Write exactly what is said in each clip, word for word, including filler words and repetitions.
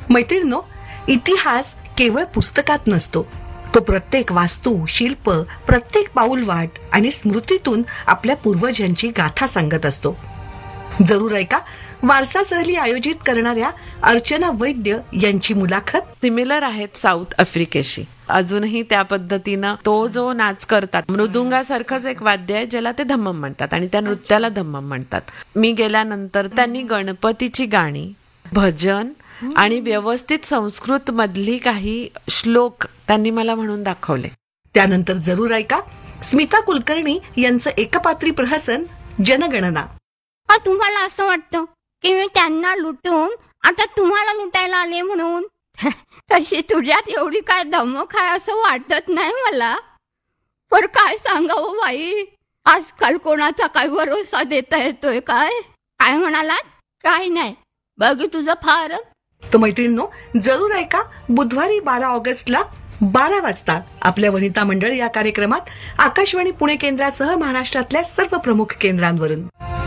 मैत्रिणींनो, इतिहास केवळ पुस्तकात नसतो, तो प्रत्येक वास्तू, शिल्प, प्रत्येक पाऊलवाट आणि स्मृतीतून आपल्या पूर्वजांची गाथा सांगत असतो. जरूर ऐका वारसा सहली आयोजित करणाऱ्या अर्चना वैद्य यांची मुलाखत. सिमिलर आहेत साऊथ आफ्रिकेशी. अजूनही त्या पद्धतीनं तो जो नाच करतात, मृदुंगासारखंच एक वाद्य आहे ज्याला ते धम्मम म्हणतात आणि त्या नृत्याला धम्मम म्हणतात. मी गेल्यानंतर त्यांनी गणपतीची गाणी, भजन आणि व्यवस्थित संस्कृत मधली काही श्लोक त्यांनी मला म्हणून दाखवले. त्यानंतर जरूर ऐका स्मिता कुलकर्णी यांचं एकपात्री प्रहसन जनगणना. तुम्हाला असं वाटतं की मी त्यांना लुटून आता तुम्हाला लुटायला आले म्हणून? तशी तुझ्यात एवढी काय धमक आहे असं वाटत नाही मला. पर काय सांगावं बाई, आजकाल कोणाचा काय भरोसा देता येतोय? काय काय म्हणालात? काय नाही, बघ तुझं फार. तर मैत्रिणींनो, जरूर ऐका बुधवारी बारा ऑगस्टला बारा वाजता आपल्या वनिता मंडळ या कार्यक्रमात आकाशवाणी पुणे केंद्रासह महाराष्ट्रातल्या सर्व प्रमुख केंद्रांवरून.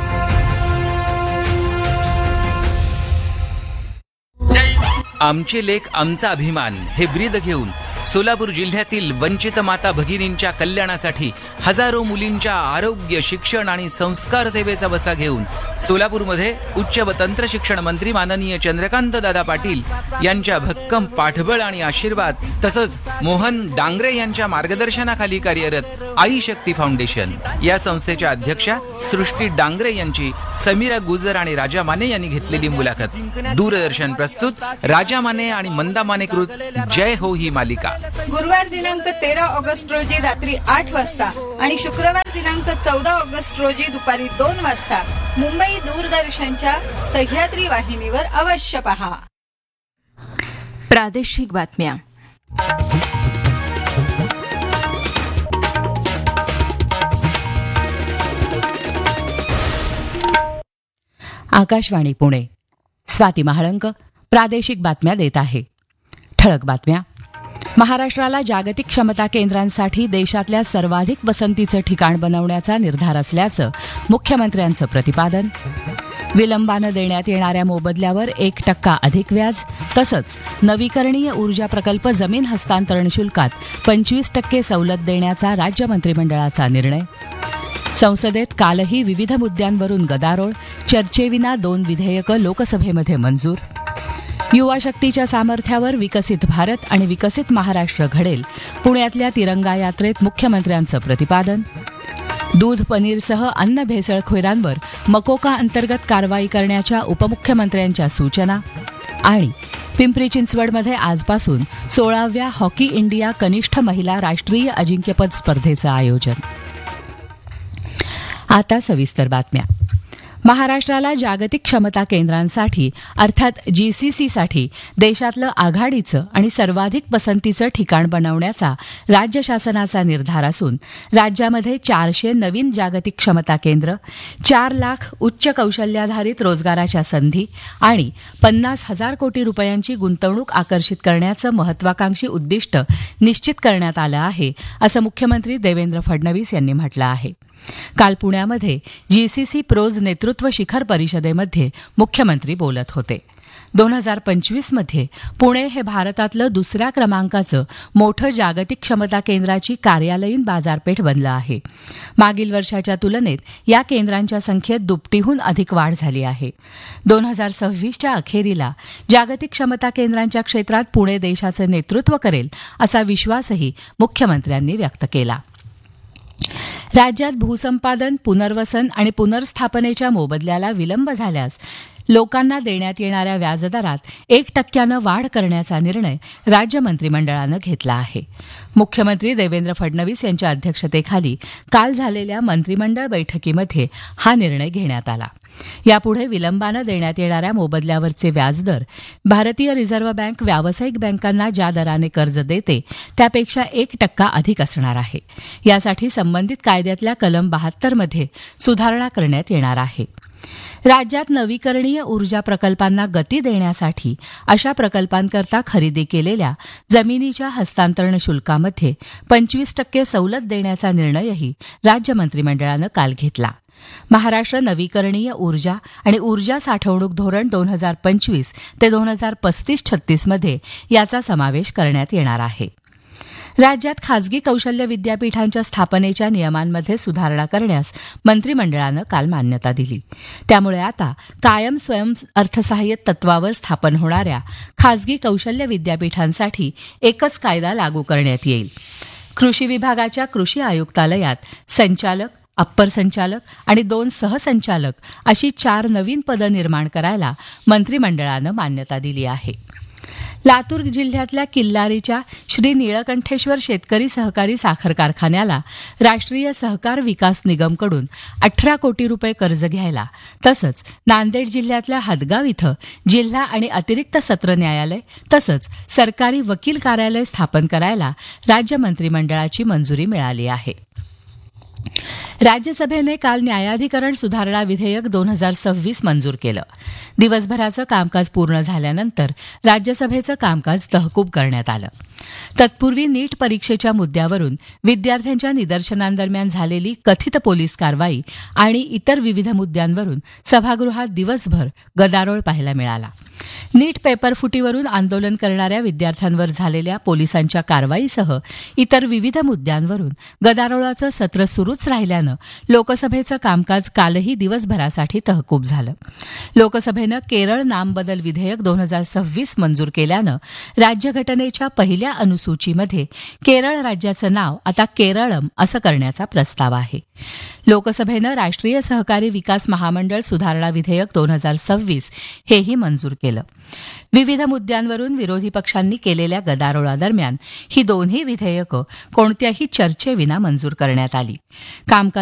आमचे लेख आमचा अभिमान हे ब्रीद घेऊन सोलापूर जिल्ह्यातील वंचित माता भगिनींच्या कल्याणासाठी हजारो मुलींच्या आरोग्य, शिक्षण आणि संस्कार सेवेचा वसा घेऊन सोलापूरमध्ये उच्च व तंत्र शिक्षण मंत्री माननीय चंद्रकांत दादा पाटील यांच्या भक्कम पाठबळ आणि आशीर्वाद तसंच मोहन डांगरे यांच्या मार्गदर्शनाखाली कार्यरत आई शक्ती फाउंडेशन या संस्थेच्या अध्यक्षा सृष्टी डांगरे यांची समीरा गुजर आणि राजा माने यांनी घेतलेली मुलाखत. दूरदर्शन प्रस्तुत राजा माने आणि मंदा माने कृत जय हो ही मालिका. गुरुवार दिनांक तेरा ऑगस्ट रोजी रात्री आठ वाजता आणि शुक्रवार दिनांक चौदा ऑगस्ट रोजी दुपारी दोन वाजता मुंबई दूरदर्शनच्या सह्याद्री वाहिनीवर अवश्य पहा. प्रादेशिक बातम्या. आकाशवाणी पुणे. स्वाती महाळंक प्रादेशिक बातम्या देत आहे. ठळक बातम्या. महाराष्ट्राला जागतिक क्षमता केंद्रांसाठी देशातल्या सर्वाधिक पसंतीचं ठिकाण बनवण्याचा निर्धार असल्याचं मुख्यमंत्र्यांचं प्रतिपादन. विलंबानं देण्यात येणाऱ्या मोबदल्यावर एक टक्का अधिक व्याज तसंच नवीकरणीय ऊर्जा प्रकल्प जमीन हस्तांतरण शुल्कात पंचवीस टक्के सवलत देण्याचा राज्य मंत्रिमंडळाचा निर्णय. संसदेत कालही विविध मुद्द्यांवरून गदारोळ. चर्चेविना दोन विधेयकं लोकसभेमध्ये मंजूर. युवा शक्तीच्या सामर्थ्यावर विकसित भारत आणि विकसित महाराष्ट्र घडेल. पुण्यातल्या तिरंगा यात्रेत मुख्यमंत्र्यांचं प्रतिपादन. दूध पनीरसह अन्न भेसळखोरांवर मकोका अंतर्गत कारवाई करण्याच्या उपमुख्यमंत्र्यांच्या सूचना. आणि पिंपरी चिंचवडमध्ये आजपासून सोळाव्या हॉकी इंडिया कनिष्ठ महिला राष्ट्रीय अजिंक्यपद स्पर्धेचं आयोजन. आता सविस्तर बातम्या. महाराष्ट्राला जागतिक क्षमता केंद्रांसाठी अर्थात जीसीसीसाठी देशातलं आघाडीचं आणि सर्वाधिक पसंतीचं ठिकाण बनवण्याचा राज्य शासनाचा निर्धार असून राज्यामध्ये चारशे नवीन जागतिक क्षमता केंद्र, चार लाख उच्च कौशल्याधारित रोजगाराच्या संधी आणि पन्नास हजार कोटी रुपयांची गुंतवणूक आकर्षित करण्याचं महत्वाकांक्षी उद्दिष्ट निश्चित करण्यात आलं आहे असं मुख्यमंत्री देवेंद्र फडणवीस यांनी म्हटलं आहे. काल पुण्यामध्ये जीसीसी प्रोज नेतृत्व शिखर परिषदेमध्ये मुख्यमंत्री बोलत होते. दोन हजार पंचवीस मध्ये पुणे हे भारतातलं दुसऱ्या क्रमांकाचं मोठं जागतिक क्षमता केंद्राची कार्यालयीन बाजारपेठ बनलं आहे. मागील वर्षाच्या तुलनेत या केंद्रांच्या संख्येत दुपटीहून अधिक वाढ झाली आहे. दोन हजार सव्वीसच्या अखेरीला जागतिक क्षमता केंद्रांच्या क्षेत्रात पुणे देशाचं नेतृत्व करेल असा विश्वासही मुख्यमंत्र्यांनी व्यक्त केला. राज्यात भूसंपादन, पुनर्वसन आणि पुनर्स्थापनेच्या मोबदल्याला विलंब झाल्यास लोकांना देण्यात येणाऱ्या व्याजदरात एक टक्क्यानं वाढ करण्याचा निर्णय राज्य मंत्रिमंडळानं घेतला आहे. मुख्यमंत्री देवेंद्र फडणवीस यांच्या अध्यक्षतेखाली काल झालेल्या मंत्रिमंडळ बैठकीमध्ये हा निर्णय घेण्यात आला. यापुढे विलंबानं देण्यात येणाऱ्या मोबदल्यावरचे व्याजदर भारतीय रिझर्व्ह बँक व्यावसायिक बँकांना ज्या दराने कर्ज देते त्यापेक्षा एक टक्का अधिक असणार आहे. यासाठी संबंधित कायद्यातल्या कलम बहात्तर मध्ये सुधारणा करण्यात येणार आहे. राज्यात नवीकरणीय ऊर्जा प्रकल्पांना गती देण्यासाठी अशा प्रकल्पांकरता खरेदी केलेल्या जमिनीच्या हस्तांतरण शुल्कामध्ये पंचवीस टक्के सवलत देण्याचा निर्णयही राज्य मंत्रिमंडळानं काल घेतला. महाराष्ट्र नवीकरणीय ऊर्जा आणि ऊर्जा साठवणूक धोरण दोन हजार पंचवीस ते दोन हजार पस्तीस छत्तीस मध्ये याचा समावेश करण्यात येणार आहे. राज्यात खासगी कौशल्य विद्यापीठांच्या स्थापनेच्या नियमांमध्ये सुधारणा करण्यास मंत्रिमंडळानं काल मान्यता दिली. त्यामुळे आता कायम स्वयं अर्थसहाय्यित तत्वावर स्थापन होणाऱ्या खासगी कौशल्य विद्यापीठांसाठी एकच कायदा लागू करण्यात येईल. कृषी विभागाच्या कृषी आयुक्तालयात संचालक, अप्पर संचालक आणि दोन सहसंचालक अशी चार नवीन पदं निर्माण करायला मंत्रिमंडळानं मान्यता दिली आहे. लातूर जिल्ह्यातल्या किल्लारीच्या श्री निळकंठेश्वर शेतकरी सहकारी साखर कारखान्याला राष्ट्रीय सहकार विकास निगमकडून अठरा कोटी रुपये कर्ज घ्यायला, तसंच नांदेड जिल्ह्यातल्या हदगाव इथं जिल्हा आणि अतिरिक्त सत्र न्यायालय तसंच सरकारी वकील कार्यालय स्थापन करायला राज्य मंत्रिमंडळाची मंजुरी मिळाली आहे. राज्यसभेने काल न्यायाधिकरण सुधारणा विधेयक दोन हजार सव्वीस मंजूर केलं. दिवसभराचं कामकाज पूर्ण झाल्यानंतर राज्यसभेचं कामकाज तहकूब करण्यात आलं. तत्पूर्वी नीट परीक्षेच्या मुद्द्यावरून विद्यार्थ्यांच्या निदर्शनांदरम्यान झालेली कथित पोलीस कारवाई आणि इतर विविध मुद्द्यांवरून सभागृहात दिवसभर गदारोळ पाहायला मिळाला. नीट पेपरफुटीवरून आंदोलन करणाऱ्या विद्यार्थ्यांवर झालेल्या पोलिसांच्या कारवाईसह इतर विविध मुद्द्यांवरून गदारोळाचं सत्र सुरूच राहिल्यानं लोकसभेचं कामकाज कालही दिवसभरासाठी तहकूब झालं. लोकसभेनं केरळ नामबदल विधेयक दोन हजार सव्वीस मंजूर केल्यानं राज्यघटनेच्या पहिल्या अनुसूचीमध्ये केरळ राज्याचं नाव आता केरळम असं करण्याचा प्रस्ताव आहे. लोकसभेनं राष्ट्रीय सहकारी विकास महामंडळ सुधारणा विधेयक दोन हजार सव्वीस हेही मंजूर केलं. विविध मुद्द्यांवरून विरोधी पक्षांनी केलेल्या गदारोळादरम्यान ही दोन्ही विधेयकं कोणत्याही चर्चेविना मंजूर करण्यात आली. कामकाज